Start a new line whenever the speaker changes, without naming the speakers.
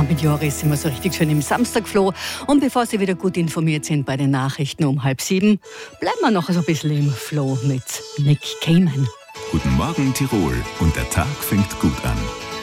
mit Joris sind wir so richtig schön im Samstagfloh. Und bevor Sie wieder gut informiert sind bei den Nachrichten um 6:30, bleiben wir noch so ein bisschen im Flow mit Nick Cayman.
Guten Morgen Tirol und der Tag fängt gut an.